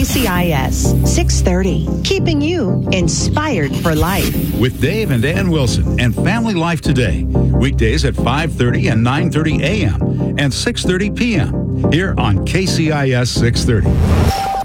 KCIS 630, keeping you inspired for life. With Dave and Ann Wilson and Family Life Today, weekdays at 5:30 and 9:30 a.m. and 6:30 p.m. here on KCIS 630.